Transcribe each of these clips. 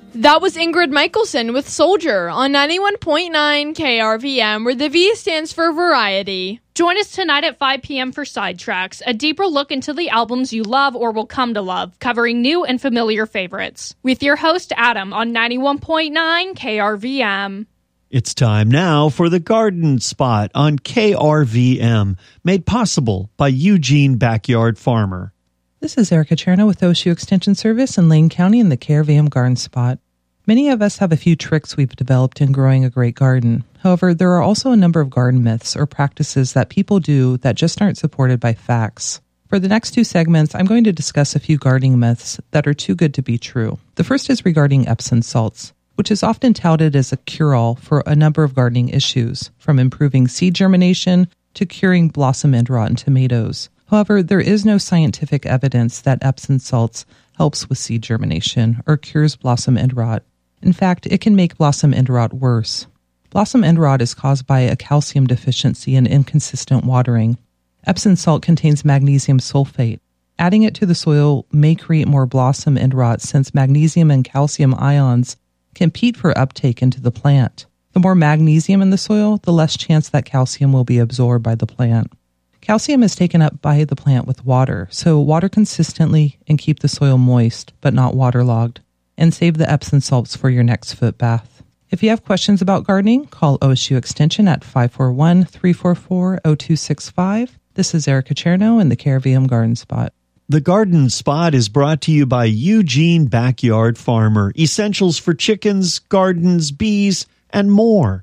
That was Ingrid Michaelson with Soldier on 91.9 KRVM, where the V stands for variety. Join us tonight at 5 p.m. for Sidetracks, a deeper look into the albums you love or will come to love, covering new and familiar favorites. With your host, Adam, on 91.9 KRVM. It's time now for the Garden Spot on KRVM, made possible by Eugene Backyard Farmer. This is Erica Cherno with OSU Extension Service in Lane County in the KRVM Garden Spot. Many of us have a few tricks we've developed in growing a great garden. However, there are also a number of garden myths or practices that people do that just aren't supported by facts. For the next two segments, I'm going to discuss a few gardening myths that are too good to be true. The first is regarding Epsom salts, which is often touted as a cure-all for a number of gardening issues, from improving seed germination to curing blossom end rot in tomatoes. However, there is no scientific evidence that Epsom salts helps with seed germination or cures blossom end rot. In fact, it can make blossom end rot worse. Blossom end rot is caused by a calcium deficiency and inconsistent watering. Epsom salt contains magnesium sulfate. Adding it to the soil may create more blossom end rot since magnesium and calcium ions compete for uptake into the plant. The more magnesium in the soil, the less chance that calcium will be absorbed by the plant. Calcium is taken up by the plant with water, so water consistently and keep the soil moist, but not waterlogged, and save the Epsom salts for your next foot bath. If you have questions about gardening, call OSU Extension at 541-344-0265. This is Erica Cherno in the KRVM Garden Spot. The Garden Spot is brought to you by Eugene Backyard Farmer. Essentials for chickens, gardens, bees, and more.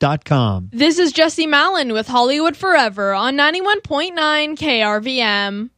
EugeneBackyardFarmer.com. This is Jesse Mallon with Hollywood Forever on 91.9 KRVM.